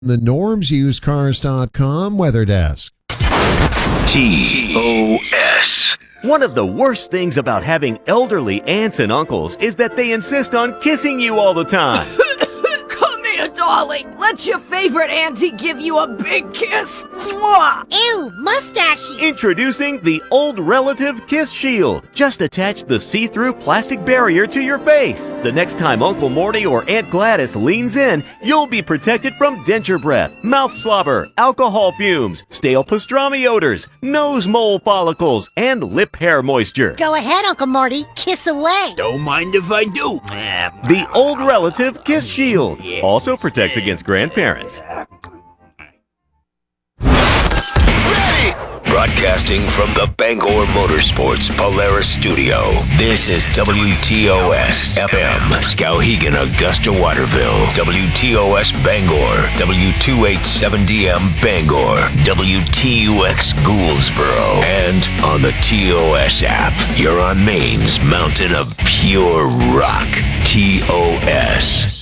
The NormsUsedCars.com weather desk. TOS. One of the worst things about having elderly aunts and uncles is that they insist on kissing you all the time. Come here, darling. Let your favorite auntie give you a big kiss. Mwah! Ew, mustachy. Introducing the Old Relative Kiss Shield. Just attach the see-through plastic barrier to your face. The next time Uncle Morty or Aunt Gladys leans in, you'll be protected from denture breath, mouth slobber, alcohol fumes, stale pastrami odors, nose mole follicles, and lip hair moisture. Go ahead, Uncle Morty. Kiss away. Don't mind if I do. The Old Relative Kiss Shield also protects against grandparents. Broadcasting from the Bangor Motorsports Polaris Studio, this is WTOS FM, Skowhegan, Augusta, Waterville, WTOS Bangor, W287DM Bangor, WTUX Gouldsboro, and on the TOS app. You're on Maine's mountain of pure rock, TOS.